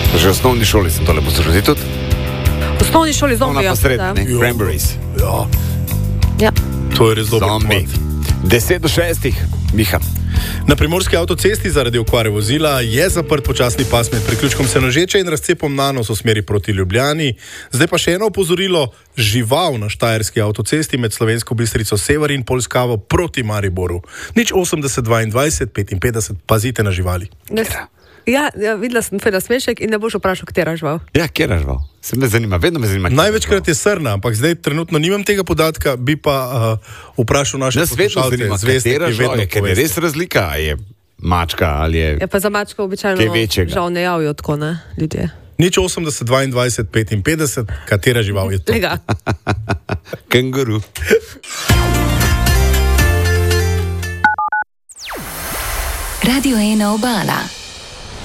Že v osnovni šoli sem tole poslušal. Tudi? V osnovni šoli zombi. Ona pa srednja, ne? Cranberries. Ja. To je res dobro. Zombi. 10 do 6, Miha. Na primorski avtocesti zaradi okvare vozila je zaprt počasni pas med priključkom Senožeče in razcepom Nanos v smeri proti Ljubljani. Zdaj pa še eno opozorilo: žival na štajerski avtocesti med Slovensko Bistrico Sever in Polskavo proti Mariboru. 080 22 55, pazite na živali. Ja, videla sem tvoj nasmešek in ne boš vprašal, katera žival. Ja, katera žival? Se me zanima, vedno me zanima. Največkrat je srna, ampak zdaj trenutno nimam tega podatka, bi pa vprašal naše poslušalce, katera žival je, ker je res razlika, je mačka ali je... Ja, pa za mačko običajno žal ne javijo tako, ne, ljudje. 080 22 55, katera žival je to? Lega. Kenguru. Radio 1 Obala.